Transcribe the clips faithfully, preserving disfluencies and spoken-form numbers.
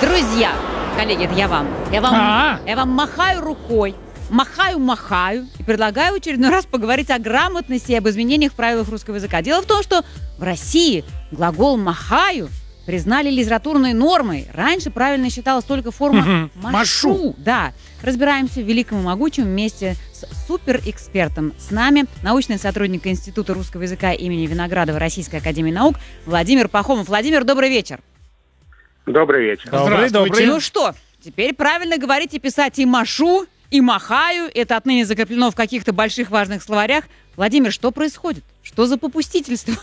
Друзья, коллеги, это я вам. Я вам, А. я вам махаю рукой, махаю-махаю и предлагаю в очередной раз поговорить о грамотности и об изменениях в правилах русского языка. Дело в том, что в России глагол «махаю» признали литературной нормой. Раньше правильно считалась только форма Мгм. «машу». Машу. Да. Разбираемся в великом и могучем вместе с суперэкспертом. С нами научный сотрудник Института русского языка имени Виноградова Российской академии наук Владимир Пахомов. Владимир, добрый вечер. Добрый вечер. Добрый, добрый. Ну что, теперь правильно говорить и писать и «машу», и «махаю». Это отныне закреплено в каких-то больших важных словарях. Владимир, что происходит? Что за попустительство?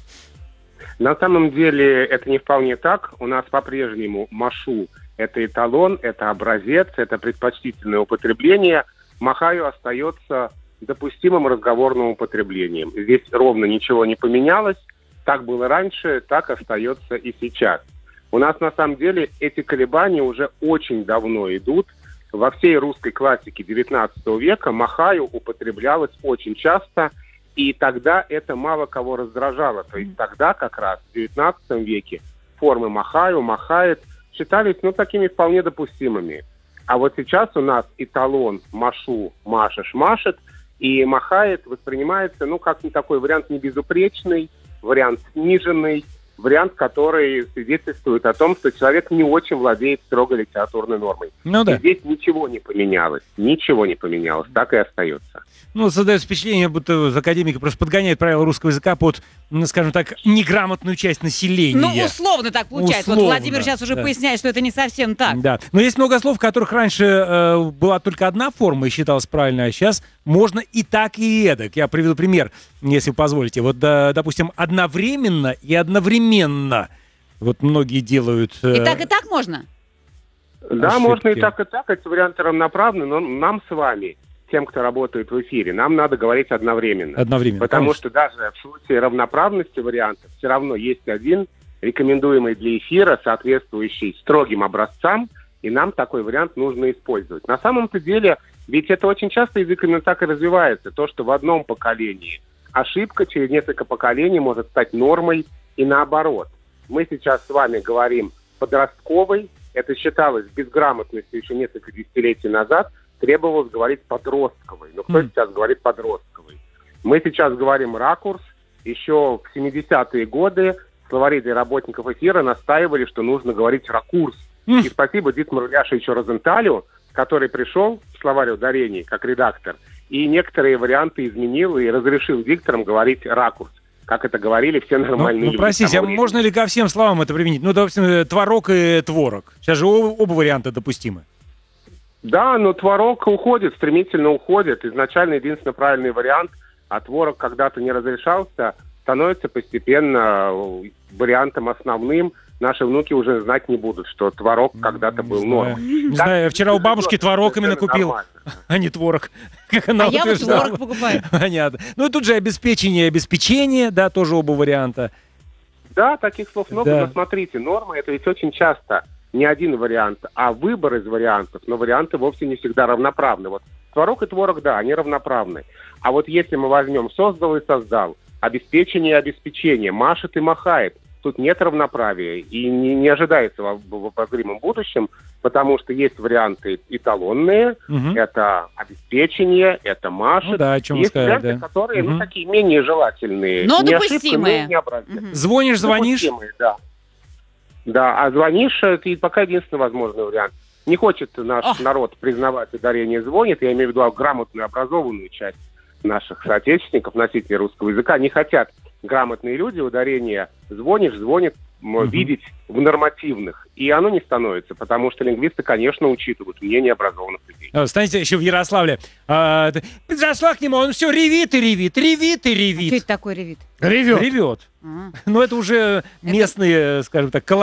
На самом деле это не вполне так. У нас по-прежнему «машу» — это эталон, это образец, это предпочтительное употребление. «Махаю» остается допустимым разговорным употреблением. Здесь ровно ничего не поменялось. Так было раньше, так остается и сейчас. У нас на самом деле эти колебания уже очень давно идут. Во всей русской классике девятнадцатого века «махаю» употреблялось очень часто, и тогда это мало кого раздражало. То есть тогда как раз в девятнадцатом веке формы «махаю», «махает» считались, ну, такими вполне допустимыми. А вот сейчас у нас эталон «машу», «машешь», «машет», и «махает» воспринимается, ну, как не такой вариант не безупречный, вариант сниженный, вариант, который свидетельствует о том, что человек не очень владеет строгой литературной нормой. Ну да. И здесь ничего не поменялось. Ничего не поменялось. Так и остается. Ну, создается впечатление, будто академики просто подгоняют правила русского языка под, ну, скажем так, неграмотную часть населения. Ну, условно так получается. Условно, Вот Владимир сейчас уже да. поясняет, что это не совсем так. Да. Но есть много слов, в которых раньше э, была только одна форма и считалась правильной, а сейчас можно и так, и эдак. Я приведу пример, если позволите. Вот, да, допустим, одновременно и одновременно. Вот многие делают... Э, И так, и так можно? Да, ошибки. можно и так, и так. Эти варианты равноправны, но нам с вами, тем, кто работает в эфире, нам надо говорить одновременно. Одновременно, Потому конечно. что даже в случае равноправности вариантов все равно есть один, рекомендуемый для эфира, соответствующий строгим образцам, и нам такой вариант нужно использовать. На самом-то деле, ведь это очень часто язык именно так и развивается. То, что в одном поколении ошибка, через несколько поколений может стать нормой и наоборот. Мы сейчас с вами говорим подростковый, это считалось безграмотностью еще несколько десятилетий назад, требовалось говорить подростковый. Но кто mm. сейчас говорит подростковый? Мы сейчас говорим ракурс. Еще в семидесятые годы словари для работников эфира настаивали, что нужно говорить ракурс. Mm. И спасибо Дитмару Ляшевичу Розенталю, который пришел в словарь ударений как редактор, и некоторые варианты изменил и разрешил дикторам говорить ракурс. Как это говорили все нормальные ну, люди. ну, простите, а того можно ли ко всем словам это применить? Ну, допустим, творог и творог. Сейчас же оба, оба варианта допустимы. Да, но творог уходит, стремительно уходит. Изначально единственный правильный вариант, а творог когда-то не разрешался, становится постепенно вариантом основным. Наши внуки уже знать не будут, что творог когда-то был нормой. Не знаю, я вчера у бабушки творог именно купил, а не творог. Как она А я вот утверждала. творог покупаю. Понятно. Ну и тут же обеспечение и обеспечение, да, тоже оба варианта. Да, таких слов много, Да. но смотрите, норма это ведь очень часто не один вариант, а выбор из вариантов, но варианты вовсе не всегда равноправны. Вот творог и творог, да, они равноправны. А вот если мы возьмем создал и создал, обеспечение и обеспечение, машет и махает, тут нет равноправия и не, не ожидается в, в обозримом будущем, потому что есть варианты эталонные, Мгм. это обеспечение, это машет. Ну да, о чем есть сказать, варианты, да. которые, Мгм. ну, такие менее желательные. Но не ошибка, допустимые. но не образец. Мгм. Звонишь, звонишь. Допустимые, да. Да, а звонишь, это пока единственный возможный вариант. Не хочет наш Ох. народ признавать ударение «звонит», я имею в виду грамотную, образованную часть наших соотечественников, носителей русского языка, не хотят грамотные люди ударение «звонишь», «звонит» м, видеть в нормативных. И оно не становится, потому что лингвисты, конечно, учитывают мнение образованных людей. А, Знаете, еще в Ярославле. А, т- Подошла к нему, он все ревит и ревит, ревит и Что ревит. это такое ревит? Ревет. Ревет. А. Ну это уже местные, скажем так,